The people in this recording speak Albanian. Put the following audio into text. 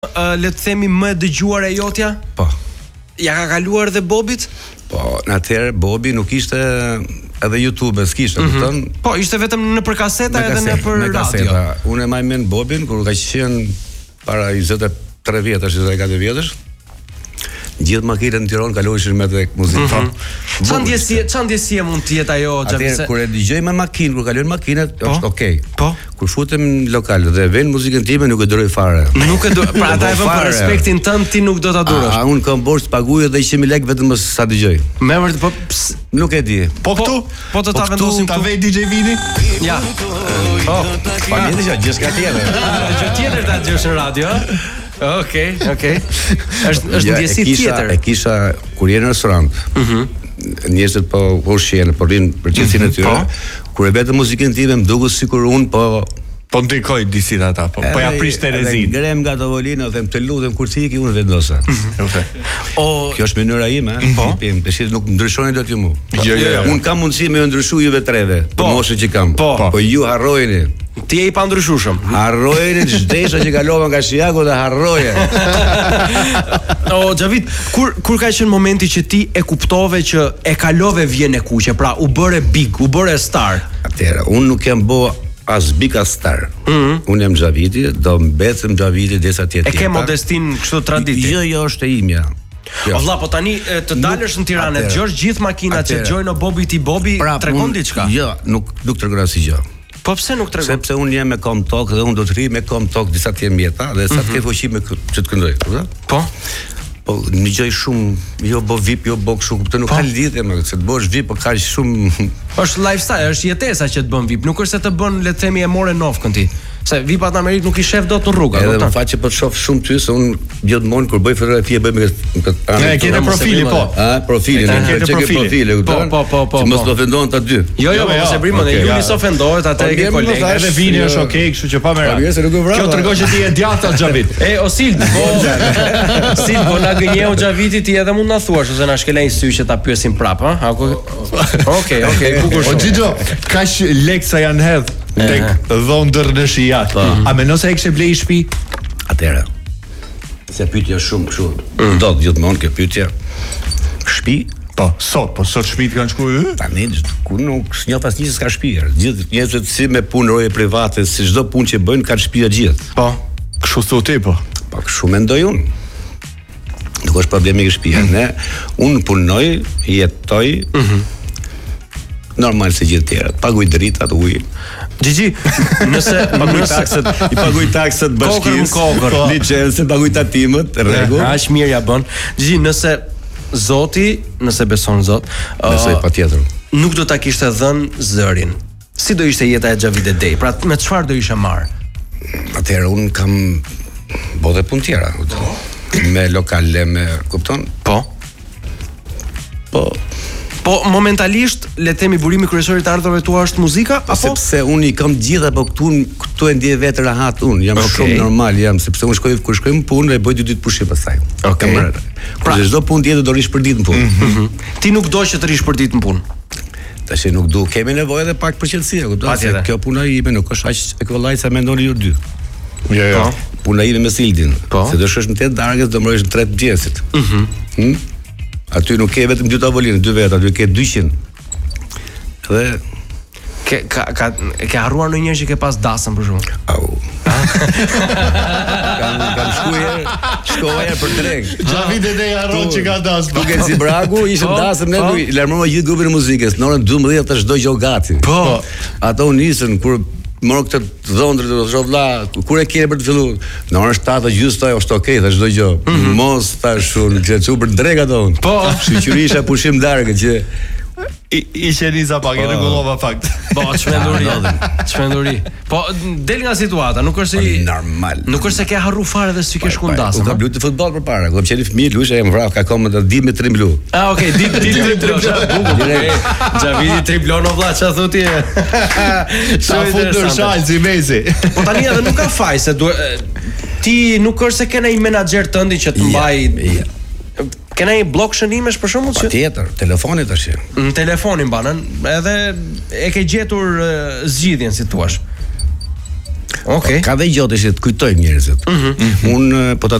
le të themi më dëgjuar e jotja? Po. Ja ka kaluar dhe Bobit? Po, në atëherë Bobi nuk ishte edhe YouTube, s'kishte, kupton? Po, ishte vetëm në për kaseta edhe në për radio. Unë e maj mend Bobin kur ka qenë para 23 vjetësh, 24 vjetësh. Gjithë makinat në Tiranë kaloheshin me tek muzikë. Çfarë ndjesie mund të jetë ajo Xhavi? Atëherë kur e dëgjoj me makinë, kur kalojnë makinat, është okay. Po. Kur futem në lokal dhe vjen muzikën time, nuk e duroj fare. Nuk e do, pra ata e vën për respektin tënd, ti nuk do ta durosh. Unë kam borxh të paguaj edhe 100.000 lekë vetëm sa dëgjoj. Me vërtet, po nuk e di. Po këtu? Po të ta vendosim ta vej DJ Vini? Ja. Po. Pa mendje që gjithçka tjetër. Gjë tjetër ta dëgjosh në radio, ë? Okej. Është ndjesi tjetër. E kisha kur je në restorant. Njerëzit po ushqejnë, po rinë për gjithësinë e tyre. Kur e vetëm muzikën time më duket sikur unë po ndikoj disi ata, po ja prish Terezin. Ngrem nga tavolina, them të lutem kur ti iki unë vendosa. Kjo është mënyra ime, pse nuk ndryshoni dot ju mua. Jo. Unë kam mundësi me ndryshu juve treve, po moshën që kam. Po ju harrojeni. Ti je i pandryshueshëm. Harrojeni çdesha që kalova nga Shiaku dhe harroje. O Xhavit, kur ka qenë momenti që ti e kuptove që e kalove vjen e kuqe, pra u bëre big, u bëre star. Atëherë, unë nuk jam bë as big as star. Unë jam Xhaviti, do mbetëm Xhaviti derisa të jetë. E ke modestin kështu traditi. Jo, është e imja. O vlla, po tani të dalësh në Tiranë, dëgjosh gjithë makinat që dëgjojnë Bobi tregon diçka. Jo, nuk tregon asgjë. Po pse nuk tregon? Sepse unë jam me kom tok dhe unë do të rri me kom tok disa të mjeta dhe sa të ke fuqi me që të këndoj, po? Po dëgjoj shumë, jo bo VIP, jo bo kështu, kupton, nuk ka lidhje me se të bësh VIP, po ka shumë është lifestyle, është jetesa që të bën VIP, nuk është se të bën, le të themi, e morë nofkën ti. Se VIP-at në Amerikë nuk i shef dot në rrugë, kupton? Edhe më faqe po të shoh shumë ty se unë gjithmonë kur bëj fotografi e bëj me këtë Ne kemi profili po. Profilin, ne kemi profile, kupton? Po. Mos do ofendon ta dy. Jo, mos e bëjmë, ne Juli s'ofendohet, atë e ke kolegë. Edhe Vini është okay, kështu që pa më radhë. Kjo tregon që ti je djata Xhavit. O Sil, po na gënjeu Xhaviti ti edhe mund na thuash ose na shkelej sy që ta pyesim prap, ha? Okej, bukur shumë. O Xhixho, kaq leksa janë hedh tek dhondër në shijat. A mendon se e kishe blej shtëpi? Atëherë. Se pyetja shumë kështu. Do gjithmonë kjo pyetje. Shtëpi? Po sot shtëpit kanë shkuar. Tani ku nuk njoh pas nisës ka shtëpi. Gjithë njerëzit si me punëroje private, si çdo punë që bëjnë kanë shtëpi të gjithë. Po. Kështu thotë po. Po kështu mendoj unë. Nuk është problemi me shtëpia, ne. Unë punoj, jetoj. Normal se gjithë tjerë. Paguaj dritat, ujë. Gigi, nëse i paguaj taksat bashkisë, licencën, paguaj tatimët, rregull. Aq mirë ja bën. Gigi, nëse beson Zot, besoj patjetër. Nuk do ta kishte dhënë zërin. Si do ishte jeta e Xhavit Dej? Pra me çfarë do ishe marr? Atëherë un kam bodhe punë tjera. Me lokale, me kupton? Po momentalisht le të themi burimi kryesor i të ardhurave tua është muzika apo sepse unë i kam gjithë apo këtu e ndjej vetë rahat unë jam shumë normal sepse unë kur shkoj në punë e bëj 2 ditë pushim pastaj. Pra çdo punë tjetër do rish për ditë në punë. Ti nuk do që të rish për ditë në punë. Tash nuk do, kemi nevojë edhe pak për qetësi, kupton? Se kjo puna ime nuk është aq e kollaj sa mendoni ju dy. Jo. Puna ime me Sildin. Se do shosh në 8 darkës do mbrojsh në 3 mëngjesit. Aty nuk ke vetëm 2 tavolinë, 2 veta, aty ke 200. Dhe ke harruar ndonjëherë që ke pas dasëm për shkak? Au. Kam shkoja për drek. Xhavit Dej harron që ka dasëm. Duke si bragu, ishte dasëm ne larmova gjithë grupin e muzikës. Në orën 12 tash çdo gjë gati. Ato u nisën kur morë këtë dhondrë të shovla, kur e kje për të fillu, në orën 7:30 taj, është okej, thash çdo gjë. Mos tash unë që për drega të unë. Po, shqyqyrisha pushim darkë që ishe nisa pak, e rregullova fakt. Po, çmenduri. Po, del nga situata, nuk është si normal. Nuk është se ke harru fare dhe si ke shku ndasëm. Unë kam luajtur futboll përpara, kam qenë fëmijë, luajsha jam vrap, ka kom të di me trimblu. Okej, di trimblu. Xhaviti triblon o vlla, çfarë thotë ti? Sa futur shal si Messi. Po tani edhe nuk ka faj se ti nuk është se ke një menaxher tëndi që të mbaj. Kena një blok shënimesh për shembull që tjetër, telefoni tash. Në telefonin banën, edhe e ke gjetur zgjidhjen si thua. Okej. Ka dhe gjë që të kujtojmë njerëzit. Unë po ta